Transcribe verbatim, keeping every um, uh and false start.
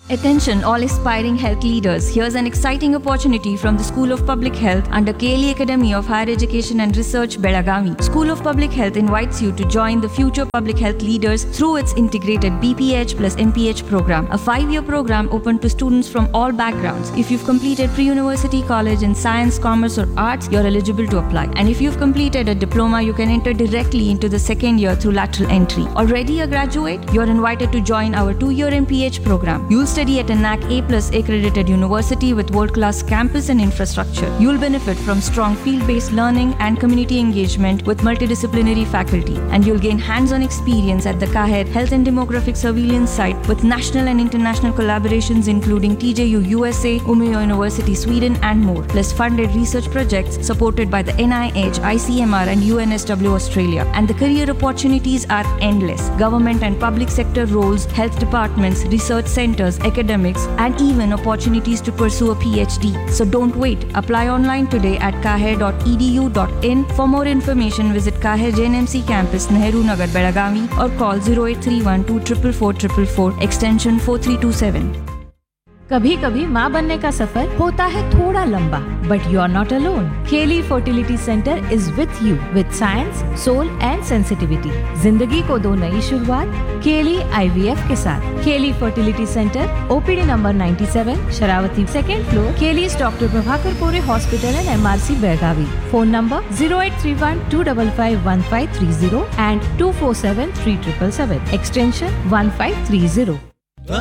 Attention all aspiring health leaders. Here's an exciting opportunity from the School of Public Health under K L E Academy of Higher Education and Research, Belagavi. School of Public Health invites you to join the future public health leaders through its integrated B P H plus M P H program, a five-year program open to students from all backgrounds. If you've completed pre-university college in science, commerce or arts, you're eligible to apply. And if you've completed a diploma, you can enter directly into the second year through lateral entry. Already a graduate? You're invited to join our two-year M P H program. You'll study at a N A C A plus accredited university with world-class campus and infrastructure. You'll benefit from strong field-based learning and community engagement with multidisciplinary faculty. And you'll gain hands-on experience at the K A H E Health and Demographic Surveillance Site with national and international collaborations including T J U U S A, Umeå University Sweden and more. Plus funded research projects supported by the N I H, I C M R and U N S W Australia. And the career opportunities are endless. Government and public sector roles, health departments, research centers, academics, and even opportunities to pursue a PhD. So don't wait. Apply online today at kahe dot e d u dot in. For more information, visit K A H E J N M C campus, Nehru Nagar, Belagavi or call zero eight three one two four four four four four extension four three two seven. कभी कभी माँ बनने का सफर होता है थोड़ा लंबा, but you are not alone. केली fertility centre is with you with science, soul and sensitivity. जिंदगी को दो नई शुरुआत केली आईवीएफ के साथ. केली फर्टिलिटी सेंटर, ओपीडी नंबर सत्तानवे, शरावती, सेकेंड फ्लोर, केली डॉक्टर प्रभाकर कोरे hospital and MRC Belagavi. Phone number zero eight three one two five five one five three zero and two four seven three seven seven, extension one five three zero.